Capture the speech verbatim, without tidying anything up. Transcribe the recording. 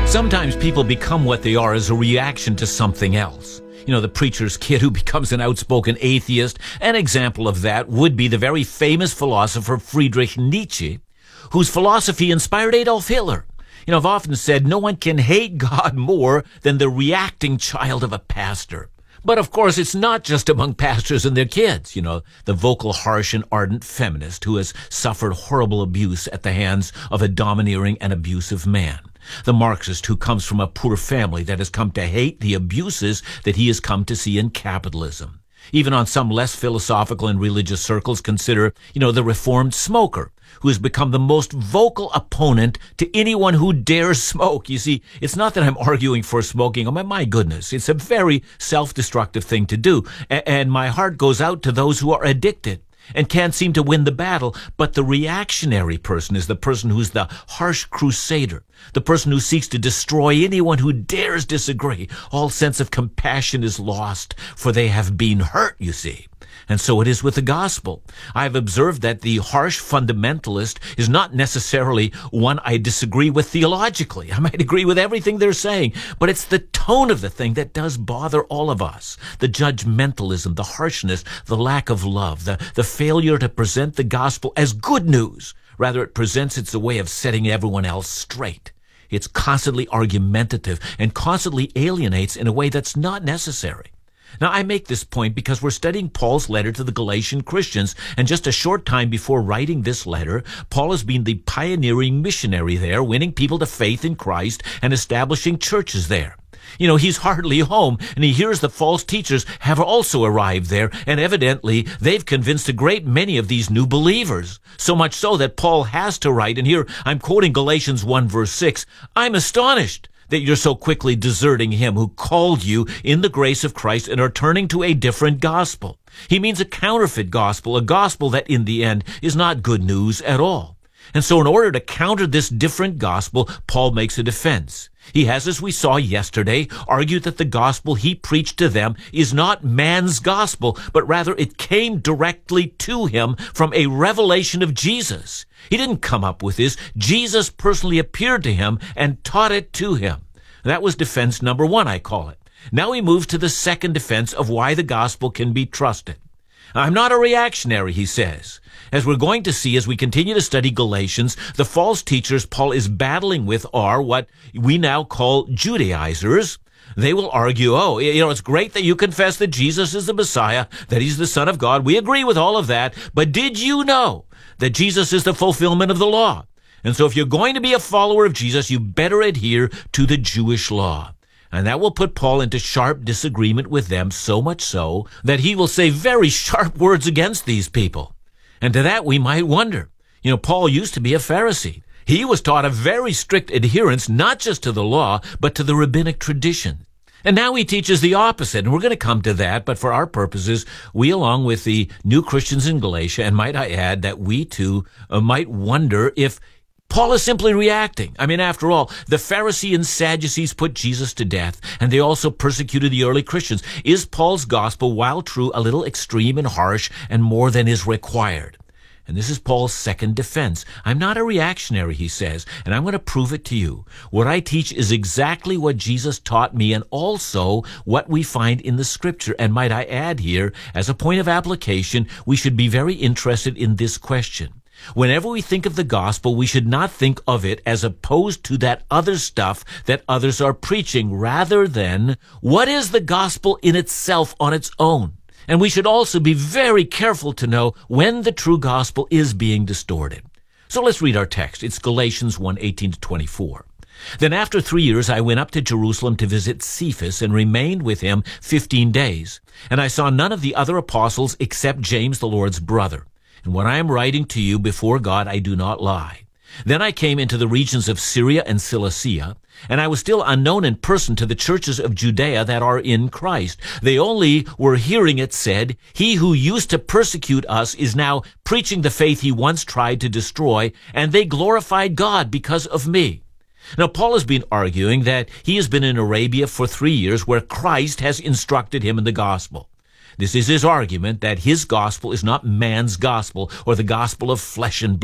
Sometimes people become what they are as a reaction to something else. You know, the preacher's kid who becomes an outspoken atheist. An example of that would be the very famous philosopher Friedrich Nietzsche, whose philosophy inspired Adolf Hitler. You know, I've often said no one can hate God more than the reacting child of a pastor. But of course, it's not just among pastors and their kids. You know, the vocal, harsh, and ardent feminist who has suffered horrible abuse at the hands of a domineering and abusive man. The Marxist who comes from a poor family that has come to hate the abuses that he has come to see in capitalism. Even on some less philosophical and religious circles, consider, you know, the reformed smoker who has become the most vocal opponent to anyone who dares smoke. You see, it's not that I'm arguing for smoking. Oh, my, my goodness, it's a very self-destructive thing to do. A- and my heart goes out to those who are addicted and can't seem to win the battle. But the reactionary person is the person who's the harsh crusader, the person who seeks to destroy anyone who dares disagree. All sense of compassion is lost, for they have been hurt, you see. And so it is with the gospel. I've observed that the harsh fundamentalist is not necessarily one I disagree with theologically. I might agree with everything they're saying, but it's the tone of the thing that does bother all of us. The judgmentalism, the harshness, the lack of love, the, the failure to present the gospel as good news. Rather, it presents it as a way of setting everyone else straight. It's constantly argumentative and constantly alienates in a way that's not necessary. Now, I make this point because we're studying Paul's letter to the Galatian Christians, and just a short time before writing this letter, Paul has been the pioneering missionary there, winning people to faith in Christ and establishing churches there. You know, he's hardly home, and he hears the false teachers have also arrived there, and evidently they've convinced a great many of these new believers. So much so that Paul has to write, and here I'm quoting Galatians one verse six, "I'm astonished that you're so quickly deserting him who called you in the grace of Christ and are turning to a different gospel." He means a counterfeit gospel, a gospel that in the end is not good news at all. And so in order to counter this different gospel, Paul makes a defense. He has, as we saw yesterday, argued that the gospel he preached to them is not man's gospel, but rather it came directly to him from a revelation of Jesus. He didn't come up with this. Jesus personally appeared to him and taught it to him. That was defense number one, I call it. Now he moves to the second defense of why the gospel can be trusted. I'm not a reactionary, he says. As we're going to see as we continue to study Galatians, the false teachers Paul is battling with are what we now call Judaizers. They will argue, oh, you know, it's great that you confess that Jesus is the Messiah, that he's the Son of God. We agree with all of that. But did you know that Jesus is the fulfillment of the law? And so if you're going to be a follower of Jesus, you better adhere to the Jewish law. And that will put Paul into sharp disagreement with them, so much so that he will say very sharp words against these people. And to that we might wonder. You know, Paul used to be a Pharisee. He was taught a very strict adherence, not just to the law, but to the rabbinic tradition. And now he teaches the opposite, and we're going to come to that, but for our purposes, we, along with the new Christians in Galatia, and might I add that we too uh, might wonder if Paul is simply reacting. I mean, after all, the Pharisees and Sadducees put Jesus to death, and they also persecuted the early Christians. Is Paul's gospel, while true, a little extreme and harsh and more than is required? And this is Paul's second defense. I'm not a reactionary, he says, and I'm going to prove it to you. What I teach is exactly what Jesus taught me and also what we find in the Scripture. And might I add here, as a point of application, we should be very interested in this question. Whenever we think of the gospel, we should not think of it as opposed to that other stuff that others are preaching, rather than what is the gospel in itself on its own. And we should also be very careful to know when the true gospel is being distorted. So let's read our text. It's Galatians one, eighteen to twenty-four. "Then after three years I went up to Jerusalem to visit Cephas and remained with him fifteen days. And I saw none of the other apostles except James, the Lord's brother. And when I am writing to you before God, I do not lie. Then I came into the regions of Syria and Cilicia, and I was still unknown in person to the churches of Judea that are in Christ. They only were hearing it said, 'He who used to persecute us is now preaching the faith he once tried to destroy,' and they glorified God because of me." Now, Paul has been arguing that he has been in Arabia for three years where Christ has instructed him in the gospel. This is his argument that his gospel is not man's gospel or the gospel of flesh and blood.